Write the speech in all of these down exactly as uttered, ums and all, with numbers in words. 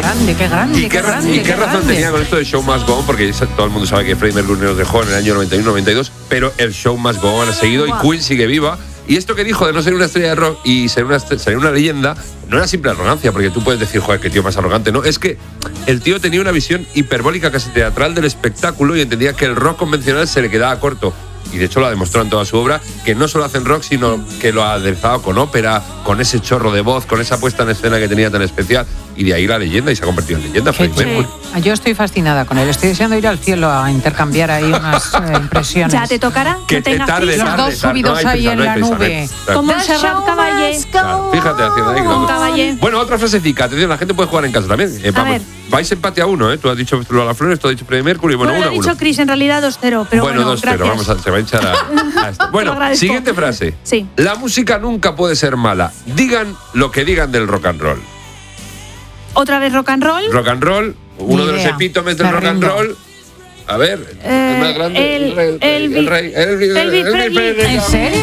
grande, qué grande, ¿Y qué, qué grande, ¿y qué, qué razón grande. tenía con esto de Show Must Go On? Porque todo el mundo sabe que Freddie Mercury nos dejó en el año noventa y uno noventa y dos, pero el Show Must Go On ha seguido y Queen sigue viva. Y esto que dijo de no ser una estrella de rock y ser una, ser una leyenda, no era simple arrogancia, porque tú puedes decir, joder, qué tío más arrogante. No, es que el tío tenía una visión hiperbólica, casi teatral del espectáculo y entendía que el rock convencional se le quedaba corto. Y de hecho lo ha demostrado en toda su obra, que no solo hacen rock, sino que lo ha aderezado con ópera, con ese chorro de voz, con esa puesta en escena que tenía tan especial. Y de ahí la leyenda, y se ha convertido en leyenda. Qué chulo. Yo estoy fascinada con él. Estoy deseando ir al cielo a intercambiar ahí unas eh, impresiones. Ya te tocará. Que te tarde, Los tarde, dos tarde. subidos No hay ahí prisa, en no hay la prisa, nube. no hay- Como el Serrat Caballé. Claro, fíjate, haciendo ahí. Con Caballé. Bueno, otra frasecita. Atención, la gente puede jugar en casa también. Eh, A vamos, ver. vais empate a uno, ¿eh? Tú has dicho Lola Flores, tú has dicho Freddie Mercury. Bueno, Bueno, uno lo a ha dicho uno. Chris, en realidad dos cero, pero bueno, bueno, dos cero, gracias. vamos a, se va a echar a, a esto. Te Bueno, lo agradezco. siguiente frase. Sí. La música nunca puede ser mala. Digan lo que digan del rock and roll. Otra vez rock and roll. Rock and roll, uno de los idea. epítomes del Me rock and rindo. roll. A ver, Eh, el más grande, el- el rey, el, Elvis- rey, Elvis, Elvis Presley. ¿En serio?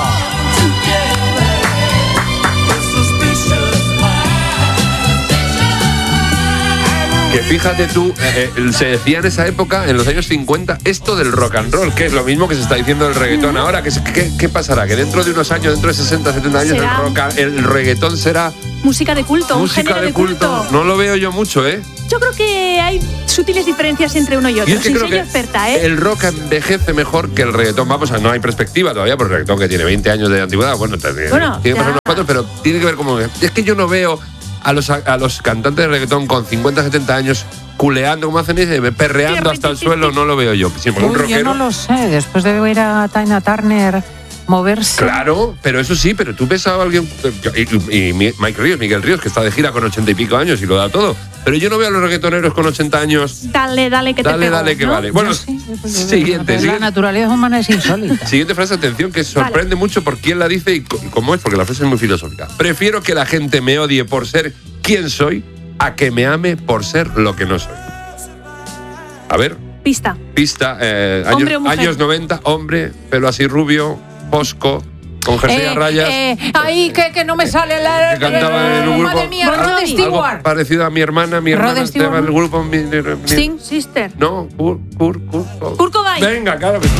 Que fíjate tú, eh, eh, se decía en esa época, en los años cincuenta, esto del rock and roll, que es lo mismo que se está diciendo del reggaetón ahora. Que, ¿qué, ¿Qué pasará? Que dentro de unos años, dentro de sesenta, setenta años, el, Será rock, and- el reggaetón será Música de culto, un música género de de culto. culto. No lo veo yo mucho, ¿eh? Yo creo que hay sutiles diferencias entre uno y otro. Yo es que Sin creo ser yo que experta, ¿eh? el rock envejece mejor que el reggaetón. Vamos, a, no hay perspectiva todavía por el reggaetón, que tiene veinte años de antigüedad. Bueno, tiene, Bueno, tiene que pasar ya. unos cuantos, pero tiene que ver como... Es que yo no veo a los, a los cantantes de reggaetón con cincuenta, setenta años culeando, como hacen ese, perreando hasta el suelo, no lo veo yo. Siempre un Uy, yo rockero... no lo sé. Después de ver a Tina Turner moverse. Claro, pero eso sí, pero tú ves a alguien. Y, y- y Mike Ríos, Miguel Ríos, que está de gira con ochenta y pico años y lo da todo. Pero yo no veo a los reggaetoneros con ochenta años. Dale, dale, que te Dale, pego, dale, que ¿no? vale. Bueno, Yo sí, yo- yo- siguiente, La siguiente. naturaleza humana es insólita. Siguiente frase, atención, que sorprende mucho por quién la dice y, co- y cómo es, porque la frase es muy filosófica. Prefiero que la gente me odie por ser quien soy a que me ame por ser lo que no soy. A ver, Pista. pista, eh, años, ¿Hombre o mujer? años noventa, hombre, pelo así rubio, posco, con jersey a Eh, rayas. eh, ay, que, que no me sale la. Que cantaba en un grupo- Madre mía, Bon Rod Jovi. Algo Stewart. parecido a mi hermana, mi Rod hermana Stewart, estaba en el ¿no? grupo. Mi, mi- mi- Sting, Sister. No, Kurt, Kurt, Kurt. Kurt. Kurt Cobain. Venga, claro que sí.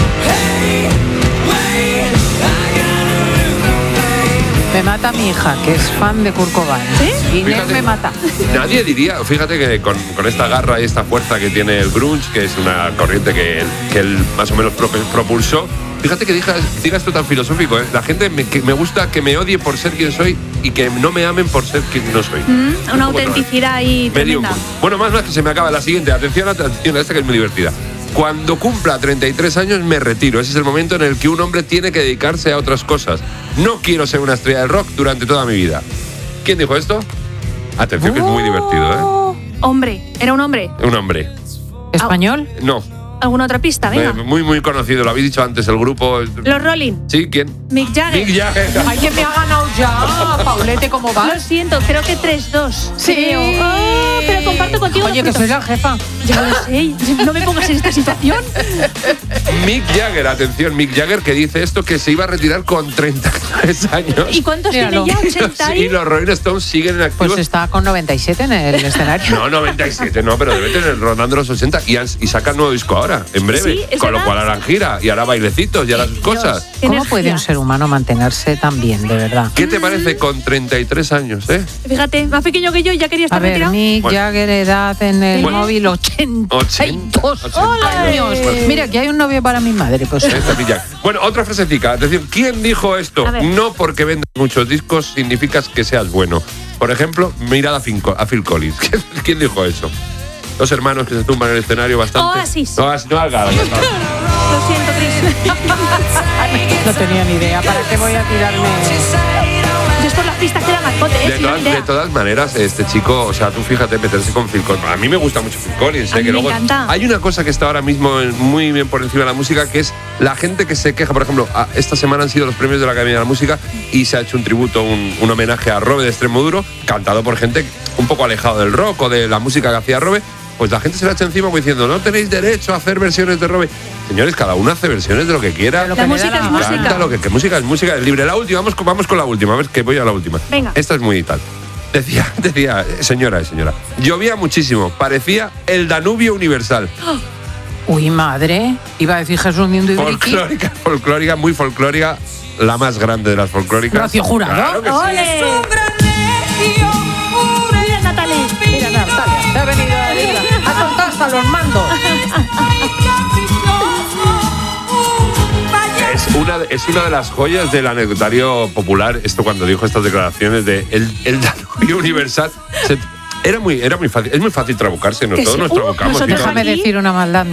Me mata mi hija, que es fan de Kurt Cobain. ¿Sí? Inés Fíjate, me mata. Nadie diría, fíjate que con, con esta garra y esta fuerza que tiene el grunge, que es una corriente que, él- que él más o menos prope- propulsó, fíjate que digas, digas esto tan filosófico, ¿eh? La gente me, que me gusta que me odie por ser quien soy y que no me amen por ser quien no soy. Mm, Un una poco autenticidad ahí Medio tremenda. un- Bueno, más más que se me acaba. La siguiente, atención, atención, esta que es muy divertida. Cuando cumpla treinta y tres años me retiro. Ese es el momento en el que un hombre tiene que dedicarse a otras cosas. No quiero ser una estrella del rock durante toda mi vida. ¿Quién dijo esto? Atención, que es muy divertido, Oh, Hombre, era un hombre. ¿eh? Un hombre. ¿Español? No. ¿Alguna otra pista? Venga. Eh, muy, muy conocido. Lo habéis dicho antes, el grupo. Los Rolling. ¿Sí? ¿Quién? Mick Jagger. Mick Jagger. Ay, que me ha ganado ya. Paulete, ¿cómo Lo vas? siento, creo que tres dos. Sí. Creo. Oh, pero comparto contigo. Oye, los que soy puntos. la jefa. Ya lo sé. No me pongas en esta situación. Mick Jagger, atención, Mick Jagger que dice esto, que se iba a retirar con treinta y tres años. ¿Y cuántos Míralo. tiene ya? ¿ochenta Y y? los Rolling Stones siguen en activos. Pues está con noventa y siete en el escenario. No, noventa y siete, no, pero debe tener rondando los ochenta y, han- y saca nuevo disco ahora, en breve. Sí, es con lo verdad. cual harán gira y hará bailecitos y hará sus cosas. Qué ¿Cómo energía. puede un ser humano mantenerse tan bien, de verdad? ¿Qué te parece con treinta y tres años, eh? Fíjate, más pequeño que yo y ya quería A estar ver, retirado. Mick Bueno. Jagger, edad en el Bueno. móvil ochenta y dos ochenta. años. ¡Ole! Mira, aquí hay un novio para mi madre. Pues Esta Mick Jagger. Bueno, otra frasecita. Atención, ¿quién dijo esto? A ver. No porque vendas muchos discos significa que seas bueno. Por ejemplo, mirad a Phil, a Phil Collins. ¿Quién dijo eso? Dos hermanos que se tumban en el escenario bastante. Oasis. No, Oasis, no hagas. Lo siento, Chris. no tenía ni idea. ¿Para qué voy a tirarme? Yo es por las pistas que dan al bote, ¿eh? De Si no, todas, ni idea. de todas maneras, este chico, o sea, tú fíjate, meterse con Phil Collins. A mí me gusta mucho Phil Collins. A ¿eh? mí que me luego encanta. Hay una cosa que está ahora mismo muy bien por encima de la música, que es la gente que se queja. Por ejemplo, a- esta semana han sido los premios de la Academia de la Música y se ha hecho un tributo, un, un homenaje a Robe de Extremoduro, cantado por gente un poco alejado del rock o de la música que hacía Robe. Pues la gente se la echa encima como diciendo, no tenéis derecho a hacer versiones de Robe. Señores, cada uno hace versiones de lo que quiera. Lo La que le música da la es gana. música. Canta lo que, que música es música, es libre. La última, vamos con, vamos con la última, a ver que voy a la última. Venga. Esta es muy tal. Decía, decía, señora, señora, llovía muchísimo, parecía el Danubio universal. Uy, madre. Iba a decir Jesús Nindo y Briki. Folclórica, folclórica, muy folclórica, la más grande de las folclóricas. Rocío Jurado. Claro que sí. ¡Ole! Mira, Natalie. Mira, Natalia, te ha venido a decir, ha soltado hasta los mandos. Es una, de- es una de las joyas del anecdotario popular, esto cuando dijo estas declaraciones de el, el Danubio universal. Se- era, muy, era muy fácil, es muy fácil trabucarse, ¿no? Que Todos sí. nos Uh, trabucamos. nosotros y todo. Déjame aquí- decir una maldad.